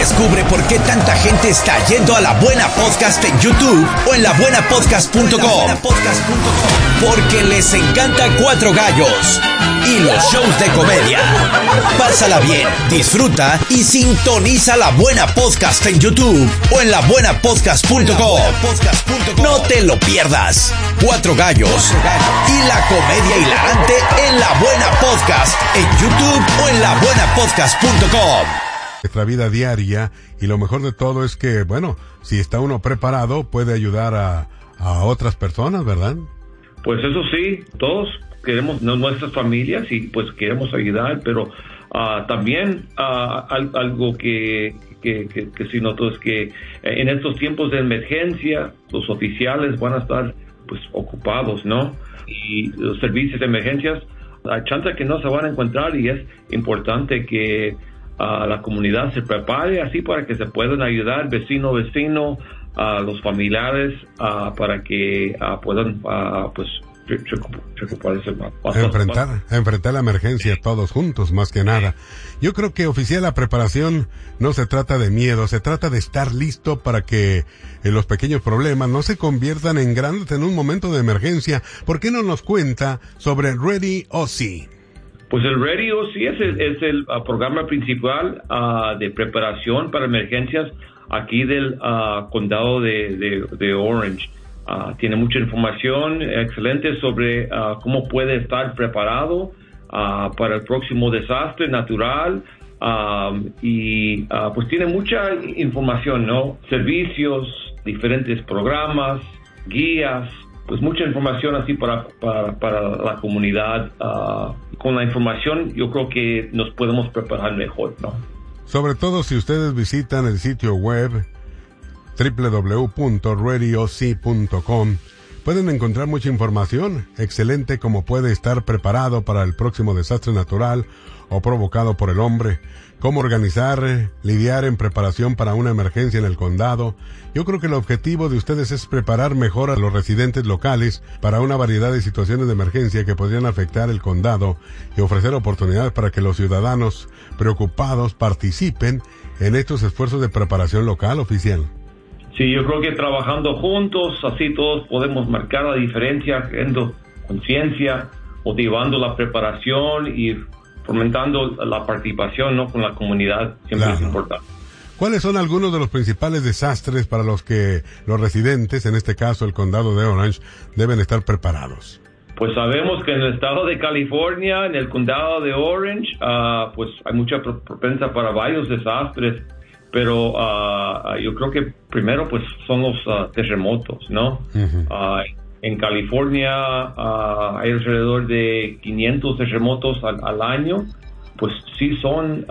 Descubre por qué tanta gente está yendo a La Buena Podcast en YouTube o en labuenapodcast.com. Porque les encanta Cuatro Gallos y los shows de comedia. Pásala bien, disfruta y sintoniza La Buena Podcast en YouTube o en labuenapodcast.com. No te lo pierdas. Cuatro Gallos y la comedia hilarante en La Buena Podcast en YouTube o en labuenapodcast.com. Nuestra vida diaria, y lo mejor de todo es que, bueno, si está uno preparado, puede ayudar a otras personas, ¿verdad? Pues eso sí, todos queremos nuestras familias y pues queremos ayudar, pero también algo que sí noto es que en estos tiempos de emergencia los oficiales van a estar pues ocupados, ¿no? Y los servicios de emergencias hay chance que no se van a encontrar, y es importante que la comunidad se prepare así para que se puedan ayudar vecino a los familiares para que puedan pues recuperarse más. Enfrentar la emergencia todos juntos, más que nada. Yo creo que, oficial, la preparación no se trata de miedo, se trata de estar listo para que los pequeños problemas no se conviertan en grandes en un momento de emergencia. ¿Por qué no nos cuenta sobre Ready OC? Pues el Ready OC es el programa principal de preparación para emergencias aquí del condado de Orange. Tiene mucha información excelente sobre cómo puede estar preparado para el próximo desastre natural, y pues tiene mucha información, ¿no? Servicios, diferentes programas, guías, pues mucha información así para la comunidad. Con la información yo creo que nos podemos preparar mejor, ¿no? Sobre todo si ustedes visitan el sitio web www.readyoc.com, pueden encontrar mucha información excelente, como puede estar preparado para el próximo desastre natural o provocado por el hombre, cómo organizar, lidiar en preparación para una emergencia en el condado. Yo creo que el objetivo de ustedes es preparar mejor a los residentes locales para una variedad de situaciones de emergencia que podrían afectar el condado, y ofrecer oportunidades para que los ciudadanos preocupados participen en estos esfuerzos de preparación local, oficial. Sí, yo creo que trabajando juntos, así todos podemos marcar la diferencia, creando conciencia, motivando la preparación y fomentando la participación, ¿no?, con la comunidad. Siempre es importante. ¿Cuáles son algunos de los principales desastres para los que los residentes, en este caso el condado de Orange, deben estar preparados? Pues sabemos que en el estado de California, en el condado de Orange, pues hay mucha propensa para varios desastres. Pero yo creo que primero pues son los terremotos, ¿no? Uh-huh. En California hay alrededor de 500 terremotos al año. Pues sí son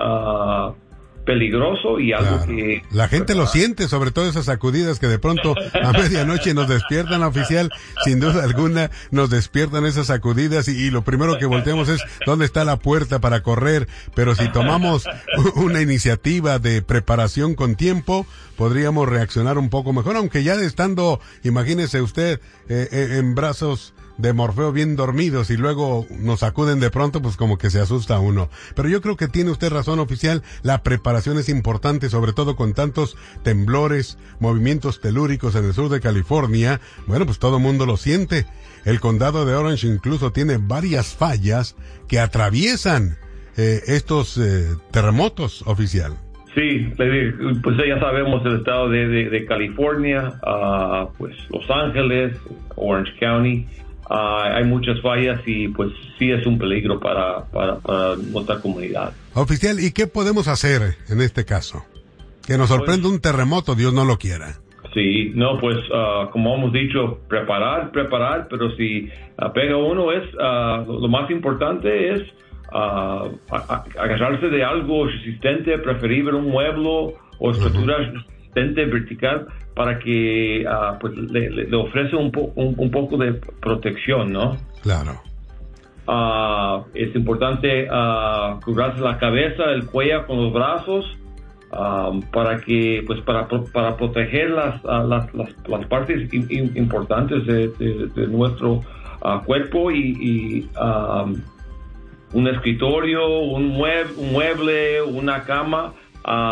peligroso y algo claro. Que la gente lo siente, sobre todo esas sacudidas que de pronto a medianoche nos despiertan, oficial. Sin duda alguna nos despiertan esas sacudidas, y lo primero que volteamos es dónde está la puerta para correr. Pero si tomamos una iniciativa de preparación con tiempo, podríamos reaccionar un poco mejor, aunque ya estando, imagínese usted, en brazos de Morfeo bien dormidos, y luego nos sacuden de pronto, pues como que se asusta uno. Pero yo creo que tiene usted razón, oficial, la preparación es importante, sobre todo con tantos temblores, movimientos telúricos en el sur de California. Bueno, pues todo mundo lo siente. El condado de Orange incluso tiene varias fallas que atraviesan estos terremotos, oficial. Sí, pues ya sabemos el estado de California, pues Los Ángeles, Orange County. Hay muchas fallas y pues sí es un peligro para nuestra comunidad. Oficial, ¿y qué podemos hacer en este caso? Que nos sorprenda un terremoto, Dios no lo quiera. Sí, no, pues como hemos dicho, preparar, pero si pega uno es, lo más importante es agarrarse de algo resistente, preferible un mueble o estructura resistente vertical, para que pues le ofrece un poco de protección, ¿no? Claro. Es importante cubrirse la cabeza, el cuello con los brazos, para que pues para proteger las partes importantes de nuestro cuerpo, y un escritorio, un mueble, una cama,